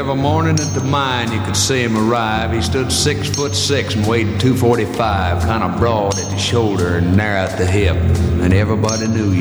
Every morning at the mine you could see him arrive. He stood 6'6" and weighed 245, kind of broad at the shoulder and narrow at the hip, and everybody knew you